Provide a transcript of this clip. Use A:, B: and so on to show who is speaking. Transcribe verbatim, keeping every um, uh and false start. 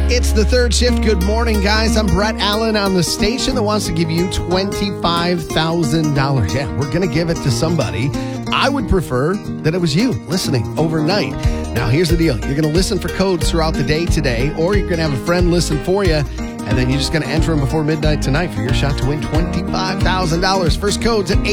A: It's the third shift. Good morning, guys. I'm Brett Allen on the station that wants to give you twenty-five thousand dollars. Yeah, we're going to give it to somebody. I would prefer that it was you listening overnight. Now, here's the deal. You're going to listen for codes throughout the day today, or you're going to have a friend listen for you, and then you're just going to enter them before midnight tonight for your shot to win twenty-five thousand dollars. First code's at